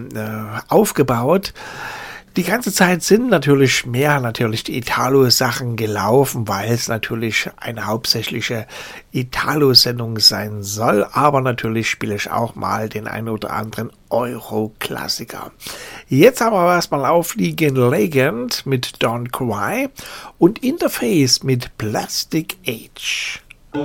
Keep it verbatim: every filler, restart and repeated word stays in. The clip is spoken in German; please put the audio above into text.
äh, aufgebaut. Die ganze Zeit sind natürlich mehr natürlich die Italo-Sachen gelaufen, weil es natürlich eine hauptsächliche Italo-Sendung sein soll. Aber natürlich spiele ich auch mal den einen oder anderen Euro-Klassiker. Jetzt haben wir erstmal aufliegen Legend mit Don't Cry und Interface mit Plastic Age.